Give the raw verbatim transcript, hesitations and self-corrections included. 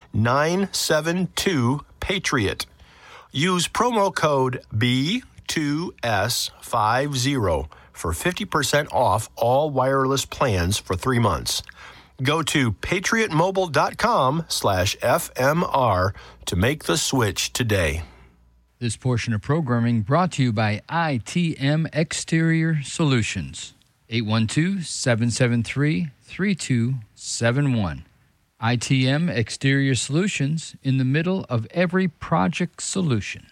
nine seven two PATRIOT. Use promo code B two S fifty for fifty percent off all wireless plans for three months. Go to patriotmobile.com slash FMR to make the switch today. This portion of programming brought to you by I T M Exterior Solutions. eight one two, seven seven three, three two seven one. I T M Exterior Solutions, in the middle of every project solution.